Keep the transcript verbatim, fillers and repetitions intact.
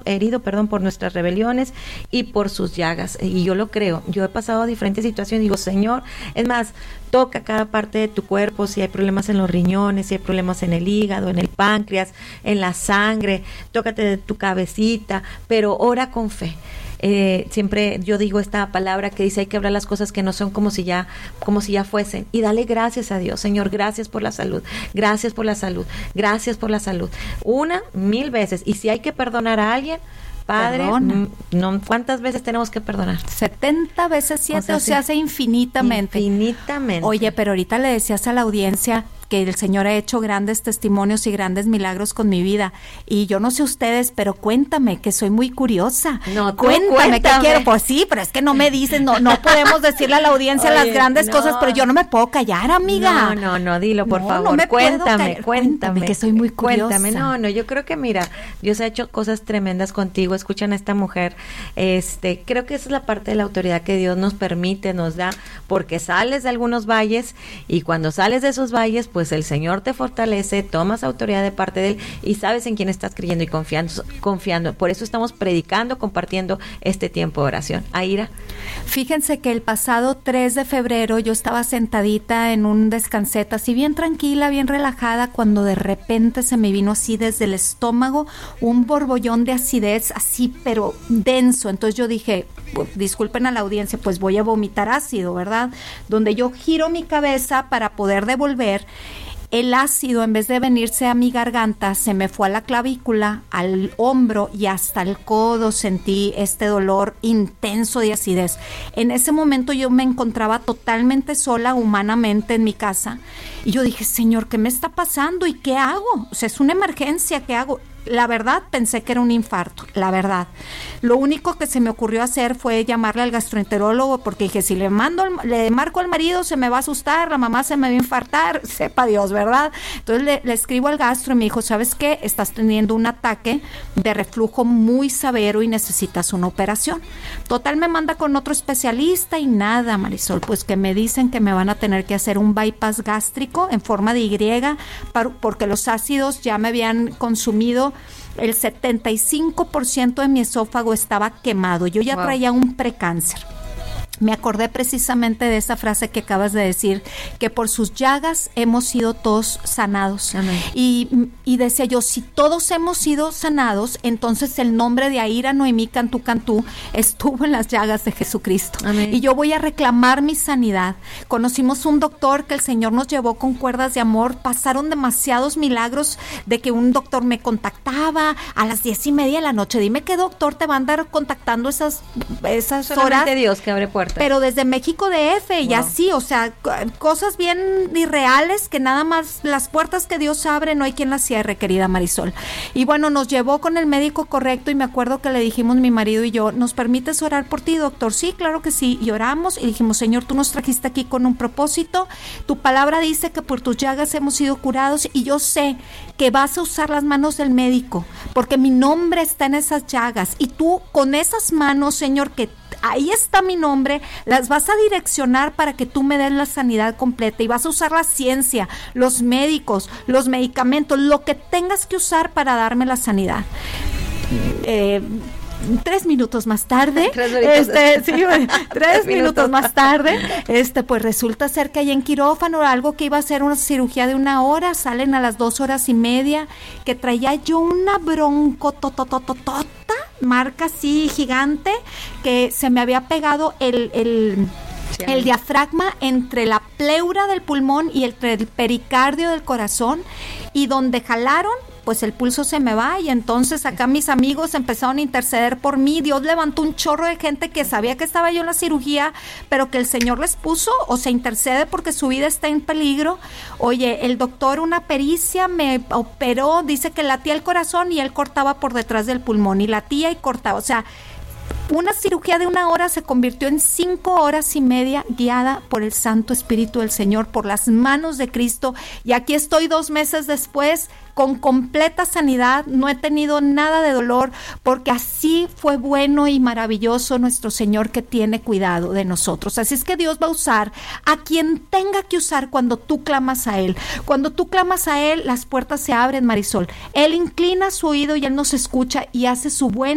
herido, perdón, por nuestras rebeliones y por sus llagas. Y yo lo creo. Yo he pasado diferentes situaciones y digo, Señor, es más, toca cada parte de tu cuerpo, si hay problemas en los riñones, si hay problemas en el hígado, en el páncreas, en la sangre, tócate de tu cabecita, pero ora con fe. Eh, siempre yo digo esta palabra que dice hay que hablar las cosas que no son como si ya como si ya fuesen, y dale gracias a Dios. Señor, gracias por la salud, gracias por la salud, gracias por la salud, una, mil veces. Y si hay que perdonar a alguien, Padre, m- no, ¿cuántas veces tenemos que perdonar? setenta veces siete, o sea, O sea, se hace infinitamente. Infinitamente. Oye, pero ahorita le decías a la audiencia que el Señor ha hecho grandes testimonios y grandes milagros con mi vida. Y yo no sé ustedes, pero cuéntame, que soy muy curiosa. No, tú cuéntame, cuéntame. que quiero. Pues sí, pero es que no me dicen, no no podemos decirle a la audiencia Oye, las grandes no. cosas, pero yo no me puedo callar, amiga. No, no, no, dilo, por No, favor. no me puedo cuéntame, callar. cuéntame, Cuéntame, que soy muy curiosa. Cuéntame, no, no, yo creo que mira, Dios ha hecho cosas tremendas contigo. Escuchan a esta mujer. Este, creo que esa es la parte de la autoridad que Dios nos permite, nos da, porque sales de algunos valles y cuando sales de esos valles, pues el Señor te fortalece, tomas autoridad de parte de Él y sabes en quién estás creyendo y confiando, confiando. Por eso estamos predicando, compartiendo este tiempo de oración. Aira. Fíjense que el pasado tres de febrero yo estaba sentadita en un descanseta, así bien tranquila, bien relajada, cuando de repente se me vino así desde el estómago un borbollón de acidez, así pero denso. Entonces yo dije, pues, disculpen a la audiencia, pues voy a vomitar ácido, ¿verdad? Donde yo giro mi cabeza para poder devolver. El ácido, en vez de venirse a mi garganta, se me fue a la clavícula, al hombro y hasta el codo. Sentí este dolor intenso de acidez. En ese momento yo me encontraba totalmente sola humanamente en mi casa. Y yo dije, Señor, ¿qué me está pasando? ¿Y qué hago? O sea, es una emergencia, ¿qué hago? La verdad, pensé que era un infarto, la verdad. Lo único que se me ocurrió hacer fue llamarle al gastroenterólogo, porque dije, si le mando, le marco al marido, se me va a asustar, la mamá se me va a infartar, sepa Dios, ¿verdad? Entonces le, le escribo al gastro y me dijo, ¿sabes qué? Estás teniendo un ataque de reflujo muy severo y necesitas una operación. Total, me manda con otro especialista y nada, Marisol, pues que me dicen que me van a tener que hacer un bypass gástrico en forma de Y, para, porque los ácidos ya me habían consumido. El setenta y cinco por ciento de mi esófago estaba quemado. Yo ya wow. traía un precáncer. Me acordé precisamente de esa frase que acabas de decir, que por sus llagas hemos sido todos sanados. Y, y decía yo, si todos hemos sido sanados, entonces el nombre de Aira Noemí Cantú Cantú estuvo en las llagas de Jesucristo. Amén. Y yo voy a reclamar mi sanidad. Conocimos un doctor que el Señor nos llevó con cuerdas de amor. Pasaron demasiados milagros de que un doctor me contactaba a las diez y media de la noche. Dime qué doctor te va a andar contactando esas, esas Solamente horas. Dios que abre puertas. Pero desde México D F wow. y así, o sea, cosas bien irreales que nada más las puertas que Dios abre no hay quien las cierre, querida Marisol. Y bueno, nos llevó con el médico correcto y me acuerdo que le dijimos mi marido y yo, ¿nos permites orar por ti, doctor? Sí, claro que sí. Y oramos y dijimos, Señor, tú nos trajiste aquí con un propósito. Tu palabra dice que por tus llagas hemos sido curados y yo sé que vas a usar las manos del médico porque mi nombre está en esas llagas y tú con esas manos, Señor, que ahí está mi nombre, las vas a direccionar para que tú me des la sanidad completa y vas a usar la ciencia, los médicos, los medicamentos, lo que tengas que usar para darme la sanidad. Eh, Tres minutos más tarde, tres, este, sí, tres minutos más tarde, este, pues resulta ser que hay en quirófano algo que iba a ser una cirugía de una hora, salen a las dos horas y media, que traía yo una broncototototota, marca así gigante, que se me había pegado el, el el diafragma entre la pleura del pulmón y el, el pericardio del corazón, y donde jalaron, pues el pulso se me va, y entonces acá mis amigos empezaron a interceder por mí. Dios levantó un chorro de gente que sabía que estaba yo en la cirugía, pero que el Señor les puso, o se intercede porque su vida está en peligro. Oye, el doctor, una pericia, me operó, dice que latía el corazón y él cortaba por detrás del pulmón, y latía y cortaba, o sea, una cirugía de una hora se convirtió en cinco horas y media guiada por el Santo Espíritu del Señor, por las manos de Cristo. Y aquí estoy dos meses después con completa sanidad, no he tenido nada de dolor, porque así fue bueno y maravilloso nuestro Señor, que tiene cuidado de nosotros. Así es que Dios va a usar a quien tenga que usar cuando tú clamas a Él. Cuando tú clamas a Él, las puertas se abren, Marisol. Él inclina su oído y Él nos escucha y hace su buen